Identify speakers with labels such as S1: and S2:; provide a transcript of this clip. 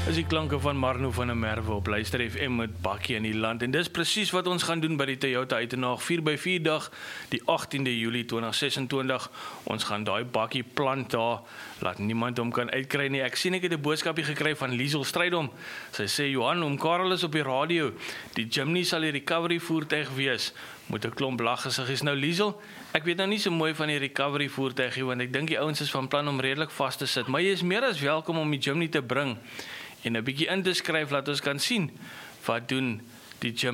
S1: Is die klanke van Marno van der Merwe op Luister FM met Bakkie in die land. En dis presies wat ons gaan doen by die Toyota Uitenaag 4x4 dag, die 18de Julie 2026. Ons gaan daai bakkie plant daar, laat niemand hom kan uitkry nie. Ek sien ek het 'n boodskapie gekry van Liesel Strydom. Sy sê, Johan, oom Karel is op die radio. Die Jimny sal die recovery voertuig wees. Moet 'n klomp lag gesiggies. Nou Liesel, ek weet nou nie so mooi van die recovery voertuigie, want ek dink die ouens is van plan om redelik vas te sit. Maar jy is meer as welkom om die Jimny te bring en 'n bietjie in te skryf, laat ons kan sien wat doen die Jimny